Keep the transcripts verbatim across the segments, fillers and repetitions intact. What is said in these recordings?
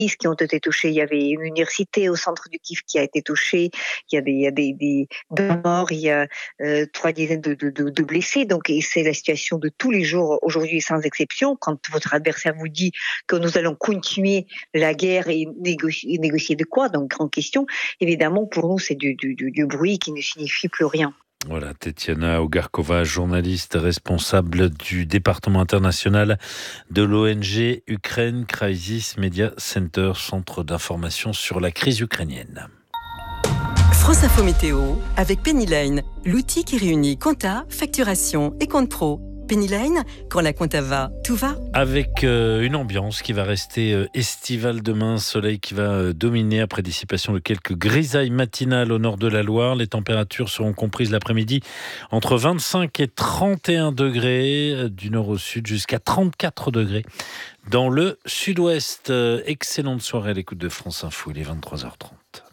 qui ont été touchés. Il y avait une université au centre du Kiev qui a été touchée. Il y a des, il y a des, des morts, il y a euh, trois dizaines de, de, de, de blessés. Donc, et c'est la situation de tous les jours aujourd'hui, sans exception. Quand votre adversaire vous dit que nous allons continuer la guerre et négocier, négocier de quoi? Donc, grande question. Évidemment, pour nous, c'est du, du, du, du bruit qui ne signifie plus rien. Voilà, Tetiana Ogarkova, journaliste responsable du département international de l'O N G Ukraine Crisis Media Center, centre d'information sur la crise ukrainienne. France Info Météo avec Pennyline, l'outil qui réunit compta, facturation et compte pro. Pennyline, quand la compta va, tout va. Avec euh, une ambiance qui va rester euh, estivale demain, soleil qui va euh, dominer après dissipation de quelques grisailles matinales au nord de la Loire. Les températures seront comprises l'après-midi entre vingt-cinq et trente et un degrés euh, du nord au sud jusqu'à trente-quatre degrés dans le sud-ouest. Euh, excellente soirée à l'écoute de France Info, il est vingt-trois heures trente.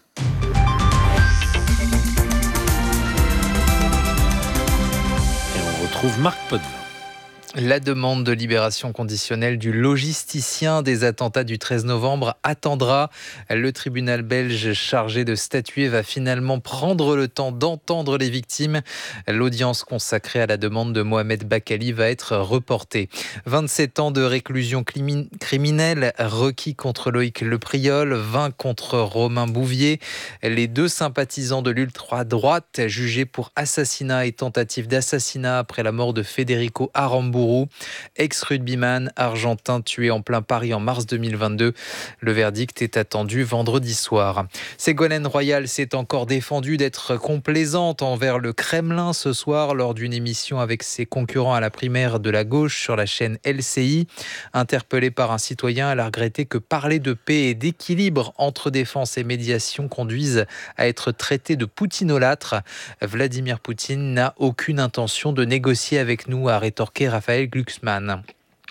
Et on retrouve Marc Potvin. La demande de libération conditionnelle du logisticien des attentats du treize novembre attendra. Le tribunal belge chargé de statuer va finalement prendre le temps d'entendre les victimes. L'audience consacrée à la demande de Mohamed Bakali va être reportée. vingt-sept ans de réclusion criminelle requis contre Loïc Lepriol, vingt contre Romain Bouvier. Les deux sympathisants de l'ultra-droite jugés pour assassinat et tentative d'assassinat après la mort de Federico Aramburu, ex-rugbyman argentin tué en plein Paris en mars deux mille vingt-deux. Le verdict est attendu vendredi soir. Ségolène Royal s'est encore défendue d'être complaisante envers le Kremlin ce soir lors d'une émission avec ses concurrents à la primaire de la gauche sur la chaîne L C I. Interpellée par un citoyen, elle a regretté que parler de paix et d'équilibre entre défense et médiation conduisent à être traité de poutinolâtre. Vladimir Poutine n'a aucune intention de négocier avec nous, a rétorqué Raphaël Glucksmann.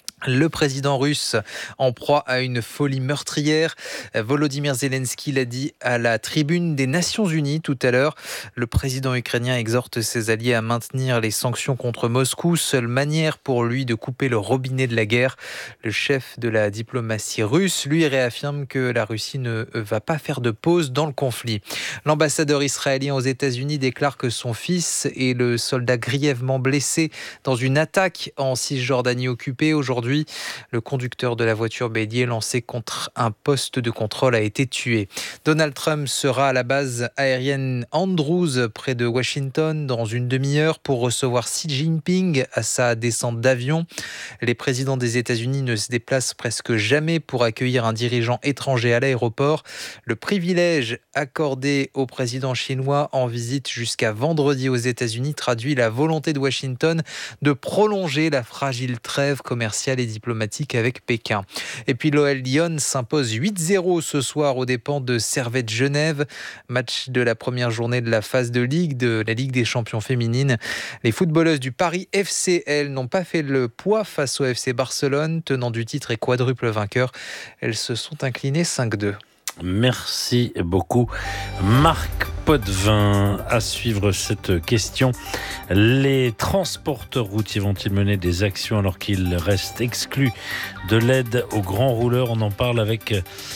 Le président russe en proie à une folie meurtrière. Volodymyr Zelensky l'a dit à la tribune des Nations Unies tout à l'heure. Le président ukrainien exhorte ses alliés à maintenir les sanctions contre Moscou, seule manière pour lui de couper le robinet de la guerre. Le chef de la diplomatie russe, lui, réaffirme que la Russie ne va pas faire de pause dans le conflit. L'ambassadeur israélien aux États-Unis déclare que son fils est le soldat grièvement blessé dans une attaque en Cisjordanie occupée. Aujourd'hui, le conducteur de la voiture bélier lancée contre un poste de contrôle a été tué. Donald Trump sera à la base aérienne Andrews près de Washington dans une demi-heure pour recevoir Xi Jinping à sa descente d'avion. Les présidents des États-Unis ne se déplacent presque jamais pour accueillir un dirigeant étranger à l'aéroport. Le privilège accordé au président chinois en visite jusqu'à vendredi aux États-Unis traduit la volonté de Washington de prolonger la fragile trêve commerciale et diplomatique avec Pékin. Et puis l'O L Lyon s'impose huit zéro ce soir aux dépens de Servette Genève. Match de la première journée de la phase de Ligue, de la Ligue des champions féminines. Les footballeuses du Paris F C, elles, n'ont pas fait le poids face au F C Barcelone, tenant du titre et quadruple vainqueur. Elles se sont inclinées cinq deux. Merci beaucoup Marc Potvin. À suivre cette question. Les transporteurs routiers vont-ils mener des actions alors qu'ils restent exclus de l'aide aux grands rouleurs? On en parle avec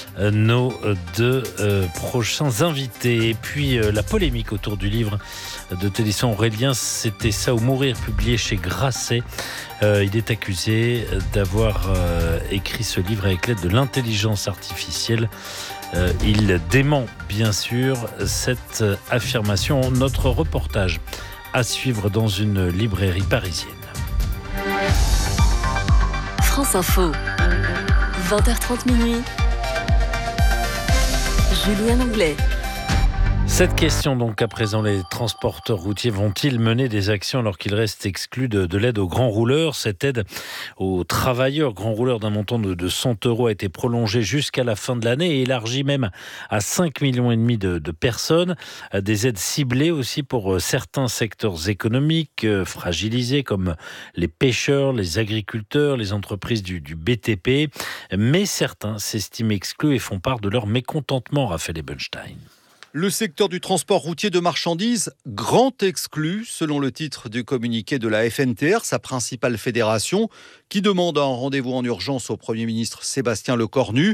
nos deux euh, prochains invités. Et puis euh, la polémique autour du livre de Télésphore Aurélien, c'était ça ou mourir, publié chez Grasset. Euh, il est accusé d'avoir euh, écrit ce livre avec l'aide de l'intelligence artificielle. Euh, il dément bien sûr cette affirmation. Notre reportage à suivre dans une librairie parisienne. France Info, vingt heures trente minuit. Julien Anglais. Cette question donc à présent, les transporteurs routiers vont-ils mener des actions alors qu'ils restent exclus de, de l'aide aux grands rouleurs? Cette aide aux travailleurs grands rouleurs d'un montant de, de cent euros a été prolongée jusqu'à la fin de l'année et élargie même à cinq millions et demi de, de personnes. Des aides ciblées aussi pour certains secteurs économiques fragilisés comme les pêcheurs, les agriculteurs, les entreprises du, du B T P. Mais certains s'estiment exclus et font part de leur mécontentement, Raphaël Ebenstein. Le secteur du transport routier de marchandises, grand exclu, selon le titre du communiqué de la F N T R, sa principale fédération, qui demande un rendez-vous en urgence au Premier ministre Sébastien Lecornu.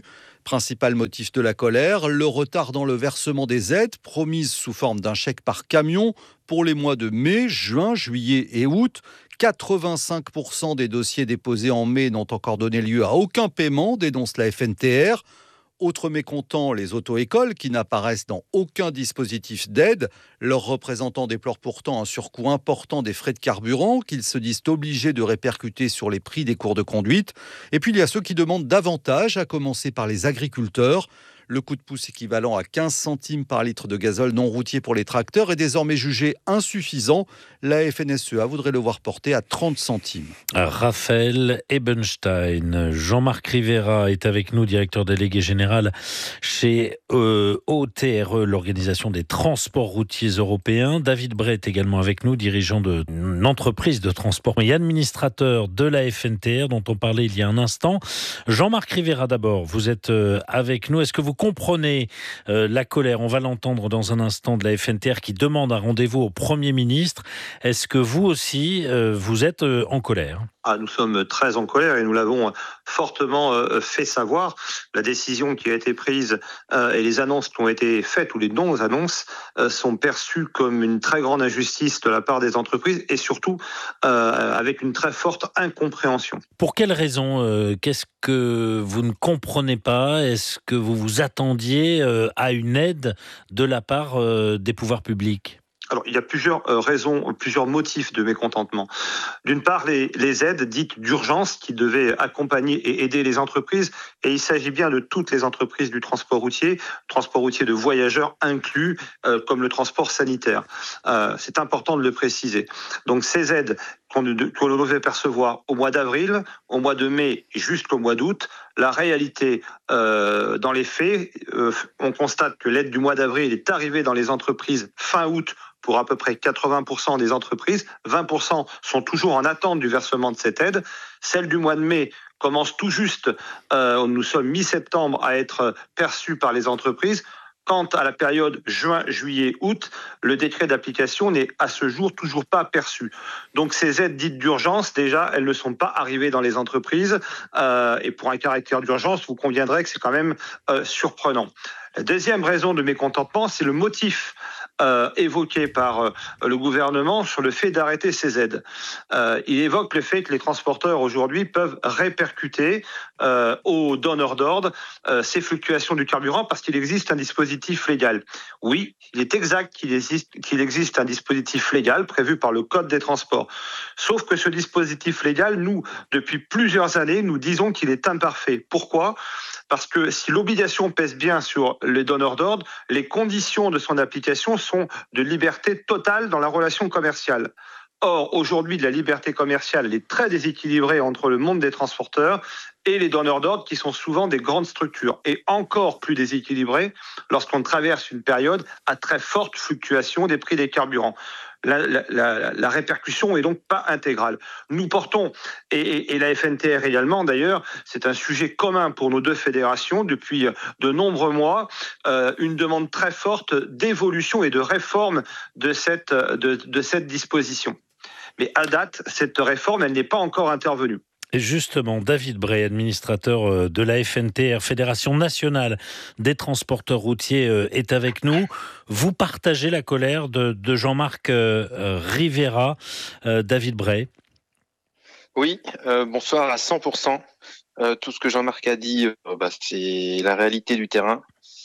Principal motif de la colère, le retard dans le versement des aides promises sous forme d'un chèque par camion pour les mois de mai, juin, juillet et août. quatre-vingt-cinq pour cent des dossiers déposés en mai n'ont encore donné lieu à aucun paiement, dénonce la F N T R. Autre mécontent, les auto-écoles qui n'apparaissent dans aucun dispositif d'aide. Leurs représentants déplorent pourtant un surcoût important des frais de carburant qu'ils se disent obligés de répercuter sur les prix des cours de conduite. Et puis il y a ceux qui demandent davantage, à commencer par les agriculteurs. Le coup de pouce équivalent à quinze centimes par litre de gazole non routier pour les tracteurs est désormais jugé insuffisant. La F N S E A voudrait le voir porté à trente centimes. Raphaël Ebenstein, Jean-Marc Rivera est avec nous, directeur délégué général chez euh, O T R E, l'Organisation des transports routiers européens. David Bray est également avec nous, dirigeant d'une entreprise de transport et administrateur de la F N T R dont on parlait il y a un instant. Jean-Marc Rivera d'abord, vous êtes euh, avec nous. Est-ce que vous comprenez euh, la colère, on va l'entendre dans un instant, de la F N T R qui demande un rendez-vous au Premier ministre. Est-ce que vous aussi, euh, vous êtes euh, en colère ? Ah, nous sommes très en colère et nous l'avons fortement euh, fait savoir. La décision qui a été prise euh, et les annonces qui ont été faites, ou les non-annonces, euh, sont perçues comme une très grande injustice de la part des entreprises et surtout euh, avec une très forte incompréhension. Pour quelles raisons euh, Qu'est-ce que vous ne comprenez pas ? Est-ce que vous vous attendiez euh, à une aide de la part euh, des pouvoirs publics ? Alors, il y a plusieurs euh, raisons, plusieurs motifs de mécontentement. D'une part, les, les aides dites d'urgence qui devaient accompagner et aider les entreprises. Et il s'agit bien de toutes les entreprises du transport routier, transport routier de voyageurs inclus, euh, comme le transport sanitaire. Euh, c'est important de le préciser. Donc, ces aides qu'on, qu'on devait percevoir au mois d'avril, au mois de mai, jusqu'au mois d'août, la réalité, euh, dans les faits, euh, on constate que l'aide du mois d'avril est arrivée dans les entreprises fin août, pour à peu près quatre-vingts pour cent des entreprises. vingt pour cent sont toujours en attente du versement de cette aide. Celle du mois de mai commence tout juste, euh, nous sommes mi-septembre, à être perçue par les entreprises. Quant à la période juin, juillet, août, le décret d'application n'est à ce jour toujours pas perçu. Donc ces aides dites d'urgence, déjà, elles ne sont pas arrivées dans les entreprises. Euh, et pour un caractère d'urgence, vous conviendrez que c'est quand même euh, surprenant. La deuxième raison de mécontentement, c'est le motif euh, évoqué par euh, le gouvernement sur le fait d'arrêter ces aides. Euh, il évoque le fait que les transporteurs aujourd'hui peuvent répercuter euh, aux donneurs d'ordre euh, ces fluctuations du carburant parce qu'il existe un dispositif légal. Oui, il est exact qu'il existe, qu'il existe un dispositif légal prévu par le Code des transports. Sauf que ce dispositif légal, nous, depuis plusieurs années, nous disons qu'il est imparfait. Pourquoi ? Parce que si l'obligation pèse bien sur les donneurs d'ordre, les conditions de son application sont de liberté totale dans la relation commerciale. Or, aujourd'hui, la liberté commerciale elle est très déséquilibrée entre le monde des transporteurs et les donneurs d'ordre qui sont souvent des grandes structures et encore plus déséquilibrée lorsqu'on traverse une période à très forte fluctuation des prix des carburants. La, la, la, la répercussion est donc pas intégrale. Nous portons, et, et, et la F N T R également d'ailleurs, c'est un sujet commun pour nos deux fédérations depuis de nombreux mois, euh, une demande très forte d'évolution et de réforme de cette, de, de cette disposition. Mais à date, cette réforme, elle n'est pas encore intervenue. Et justement, David Bray, administrateur de la F N T R, Fédération nationale des transporteurs routiers, est avec nous. Vous partagez la colère de, de Jean-Marc euh, Rivera. Euh, David Bray. Oui, euh, bonsoir à cent pour cent. Euh, tout ce que Jean-Marc a dit, euh, bah, c'est la réalité du terrain.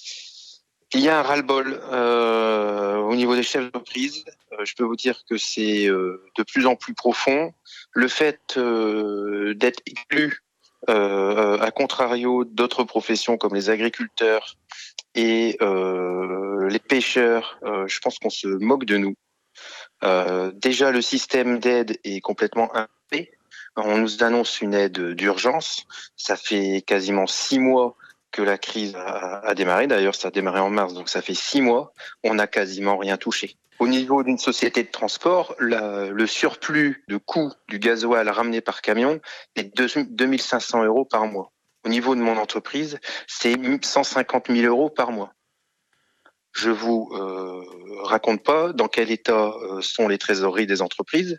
Il y a un ras-le-bol euh, au niveau des chefs d'entreprise. Euh, je peux vous dire que c'est euh, de plus en plus profond. Le fait euh, d'être exclu, euh, à contrario d'autres professions comme les agriculteurs et euh, les pêcheurs, euh, je pense qu'on se moque de nous. Euh, déjà, le système d'aide est complètement impayé. On nous annonce une aide d'urgence. Ça fait quasiment six mois que la crise a, a démarré. D'ailleurs, ça a démarré en mars, donc ça fait six mois. On n'a quasiment rien touché. Au niveau d'une société de transport, la, le surplus de coût du gasoil ramené par camion est de deux mille cinq cents euros par mois. Au niveau de mon entreprise, c'est cent cinquante mille euros par mois. Je vous euh, raconte pas dans quel état euh, sont les trésoreries des entreprises.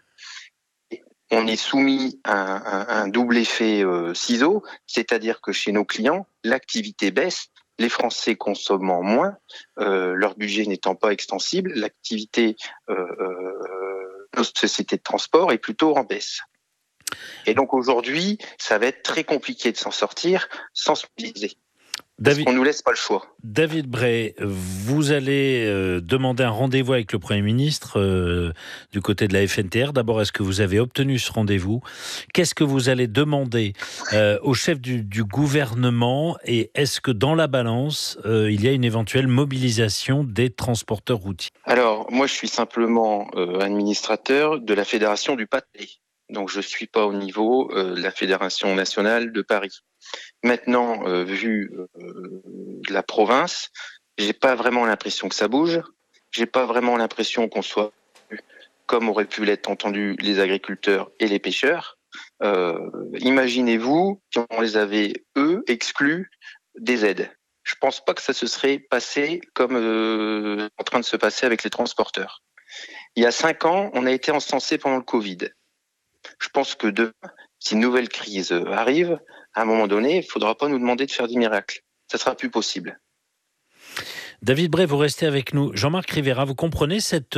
On est soumis à un, un, un double effet euh, ciseau, c'est-à-dire que chez nos clients, l'activité baisse, les Français consommant moins, euh, leur budget n'étant pas extensible, l'activité euh, euh, de nos sociétés de transport est plutôt en baisse. Et donc aujourd'hui, ça va être très compliqué de s'en sortir sans se mobiliser. David, parce qu'on ne nous laisse pas le choix. David Bray, vous allez euh, demander un rendez-vous avec le Premier ministre euh, du côté de la F N T R. D'abord, est-ce que vous avez obtenu ce rendez-vous ? Qu'est-ce que vous allez demander euh, au chef du, du gouvernement ? Et est-ce que dans la balance, euh, il y a une éventuelle mobilisation des transporteurs routiers ? Alors, moi, je suis simplement euh, administrateur de la Fédération du Pas-de-Calais. Donc, je ne suis pas au niveau euh, de la Fédération nationale de Paris. Maintenant, euh, vu euh, la province, j'ai pas vraiment l'impression que ça bouge. J'ai pas vraiment l'impression qu'on soit comme auraient pu l'être entendu les agriculteurs et les pêcheurs. Euh, imaginez-vous si on les avait eux exclus des aides. Je pense pas que ça se serait passé comme euh, en train de se passer avec les transporteurs. Il y a cinq ans, on a été encensé pendant le Covid. Je pense que demain, si une nouvelle crise arrive, à un moment donné, il ne faudra pas nous demander de faire des miracles. Ça ne sera plus possible. David Bray, vous restez avec nous. Jean-Marc Rivera, vous comprenez cette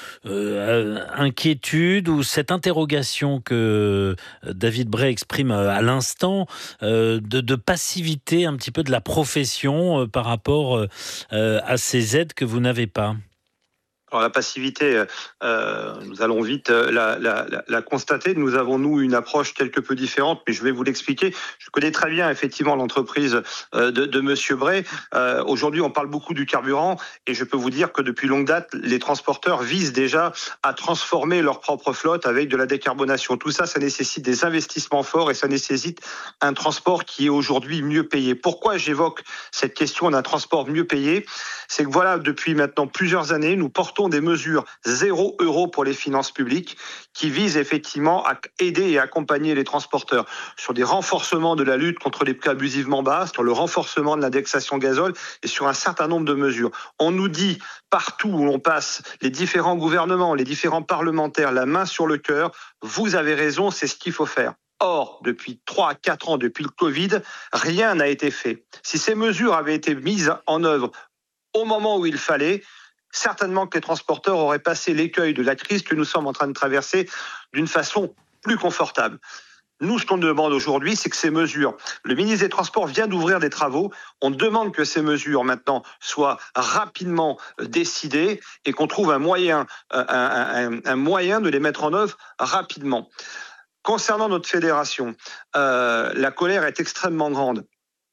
euh, inquiétude ou cette interrogation que David Bray exprime à l'instant euh, de, de passivité un petit peu de la profession euh, par rapport euh, à ces aides que vous n'avez pas ? Alors la passivité, euh, nous allons vite la, la, la, la constater. Nous avons, nous, une approche quelque peu différente, mais je vais vous l'expliquer. Je connais très bien, effectivement, l'entreprise de, de Monsieur Bray. Euh, aujourd'hui, on parle beaucoup du carburant, et je peux vous dire que depuis longue date, les transporteurs visent déjà à transformer leur propre flotte avec de la décarbonation. Tout ça, ça nécessite des investissements forts et ça nécessite un transport qui est aujourd'hui mieux payé. Pourquoi j'évoque cette question d'un transport mieux payé ? C'est que voilà, depuis maintenant plusieurs années, nous portons des mesures zéro euro pour les finances publiques qui visent effectivement à aider et accompagner les transporteurs sur des renforcements de la lutte contre les prix abusivement bas, sur le renforcement de l'indexation gazole et sur un certain nombre de mesures. On nous dit partout où l'on passe, les différents gouvernements, les différents parlementaires, la main sur le cœur, vous avez raison, c'est ce qu'il faut faire. Or, depuis trois à quatre ans, depuis le Covid, rien n'a été fait. Si ces mesures avaient été mises en œuvre au moment où il fallait, certainement que les transporteurs auraient passé l'écueil de la crise que nous sommes en train de traverser d'une façon plus confortable. Nous, ce qu'on demande aujourd'hui, c'est que ces mesures, le ministre des Transports vient d'ouvrir des travaux, on demande que ces mesures maintenant soient rapidement décidées et qu'on trouve un moyen, un, un, un moyen de les mettre en œuvre rapidement. Concernant notre fédération, euh, la colère est extrêmement grande.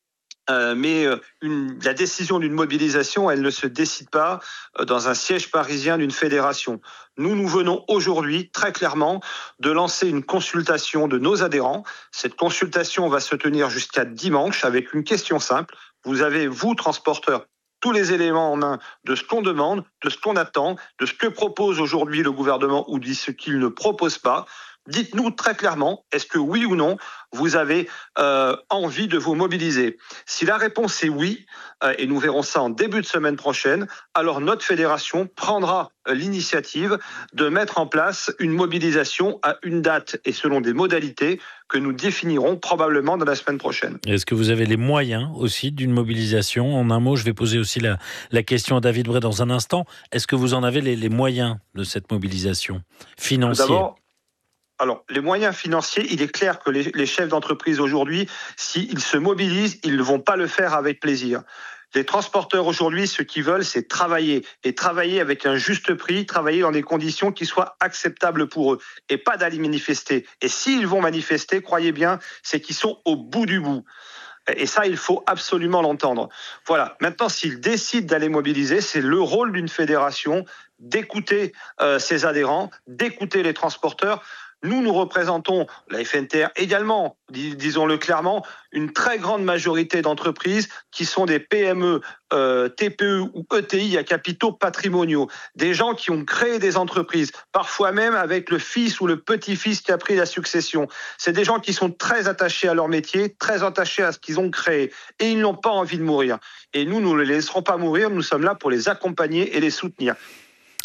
Euh, mais une, la décision d'une mobilisation, elle ne se décide pas dans un siège parisien d'une fédération. Nous, nous venons aujourd'hui, très clairement, de lancer une consultation de nos adhérents. Cette consultation va se tenir jusqu'à dimanche avec une question simple. Vous avez, vous, transporteurs, tous les éléments en main de ce qu'on demande, de ce qu'on attend, de ce que propose aujourd'hui le gouvernement ou de ce qu'il ne propose pas. Dites-nous très clairement, est-ce que oui ou non, vous avez euh, envie de vous mobiliser ? Si la réponse est oui, euh, et nous verrons ça en début de semaine prochaine, alors notre fédération prendra euh, l'initiative de mettre en place une mobilisation à une date et selon des modalités que nous définirons probablement dans la semaine prochaine. Est-ce que vous avez les moyens aussi d'une mobilisation ? En un mot, je vais poser aussi la, la question à David Bray dans un instant. Est-ce que vous en avez les, les moyens de cette mobilisation financière ? D'abord, Alors, les moyens financiers, il est clair que les, les chefs d'entreprise aujourd'hui, s'ils se mobilisent, ils ne vont pas le faire avec plaisir. Les transporteurs aujourd'hui, ce qu'ils veulent, c'est travailler. Et travailler avec un juste prix, travailler dans des conditions qui soient acceptables pour eux. Et pas d'aller manifester. Et s'ils vont manifester, croyez bien, c'est qu'ils sont au bout du bout. Et ça, il faut absolument l'entendre. Voilà. Maintenant, s'ils décident d'aller mobiliser, c'est le rôle d'une fédération d'écouter euh, ses adhérents, d'écouter les transporteurs. Nous, nous représentons, la F N T R également, dis, disons-le clairement, une très grande majorité d'entreprises qui sont des P M E, euh, T P E ou E T I à capitaux patrimoniaux. Des gens qui ont créé des entreprises, parfois même avec le fils ou le petit-fils qui a pris la succession. C'est des gens qui sont très attachés à leur métier, très attachés à ce qu'ils ont créé. Et ils n'ont pas envie de mourir. Et nous, nous ne les laisserons pas mourir. Nous sommes là pour les accompagner et les soutenir.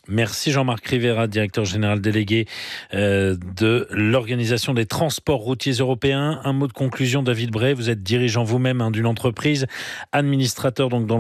Merci Jean-Marc Rivera, directeur général délégué euh, de l'Organisation des transports routiers européens. Un mot de conclusion, David Bray, vous êtes dirigeant vous-même hein, d'une entreprise, administrateur donc dans